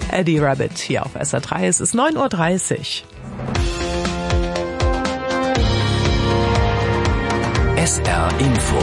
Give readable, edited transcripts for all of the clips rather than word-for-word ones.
Eddie Rabbit hier auf SR3. Es ist 9:30 Uhr. SR Info.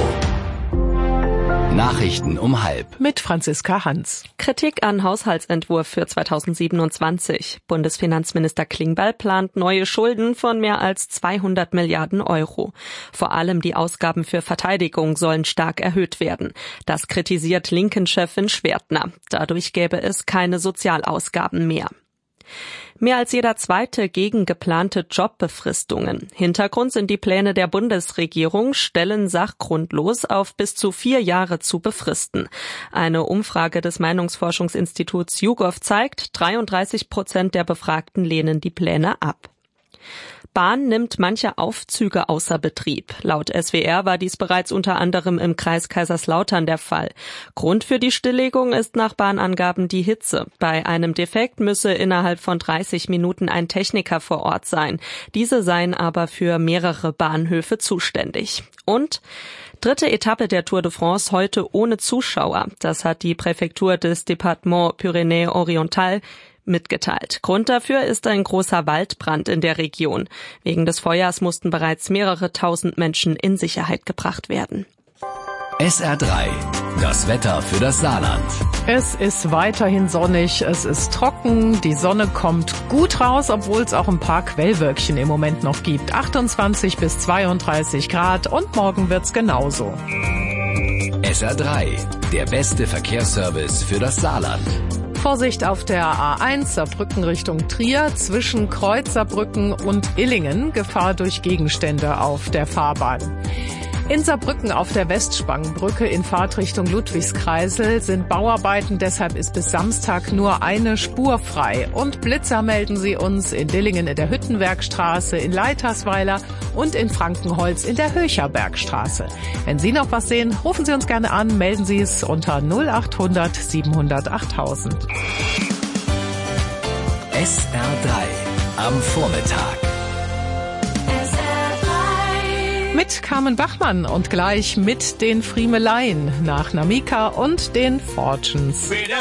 Nachrichten um 12:30. Mit Franziska Hans. Kritik an Haushaltsentwurf für 2027. Bundesfinanzminister Klingbeil plant neue Schulden von mehr als 200 Milliarden Euro. Vor allem die Ausgaben für Verteidigung sollen stark erhöht werden. Das kritisiert Linken-Chefin Schwertner. Dadurch gäbe es keine Sozialausgaben mehr. Mehr als jeder zweite gegen geplante Jobbefristungen. Hintergrund sind die Pläne der Bundesregierung, Stellen sachgrundlos auf bis zu 4 Jahre zu befristen. Eine Umfrage des Meinungsforschungsinstituts YouGov zeigt, 33% der Befragten lehnen die Pläne ab. Bahn nimmt manche Aufzüge außer Betrieb. Laut SWR war dies bereits unter anderem im Kreis Kaiserslautern der Fall. Grund für die Stilllegung ist nach Bahnangaben die Hitze. Bei einem Defekt müsse innerhalb von 30 Minuten ein Techniker vor Ort sein. Diese seien aber für mehrere Bahnhöfe zuständig. Und dritte Etappe der Tour de France heute ohne Zuschauer. Das hat die Präfektur des Département Pyrénées-Orientales mitgeteilt. Grund dafür ist ein großer Waldbrand in der Region. Wegen des Feuers mussten bereits mehrere tausend Menschen in Sicherheit gebracht werden. SR3. Das Wetter für das Saarland. Es ist weiterhin sonnig, es ist trocken, die Sonne kommt gut raus, obwohl es auch ein paar Quellwölkchen im Moment noch gibt. 28 bis 32 Grad und morgen wird's genauso. SR3. Der beste Verkehrsservice für das Saarland. Vorsicht auf der A1 Saarbrücken Richtung Trier zwischen Kreuz Saarbrücken und Illingen. Gefahr durch Gegenstände auf der Fahrbahn. In Saarbrücken auf der Westspangenbrücke in Fahrtrichtung Ludwigskreisel sind Bauarbeiten, deshalb ist bis Samstag nur eine Spur frei. Und Blitzer melden sie uns in Dillingen in der Hüttenwerkstraße, in Leitersweiler und in Frankenholz in der Höcherbergstraße. Wenn Sie noch was sehen, rufen Sie uns gerne an, melden Sie es unter 0800 700 8000. SR3 am Vormittag. Mit Carmen Bachmann und gleich mit den Friemeleien nach Namika und den Fortunes.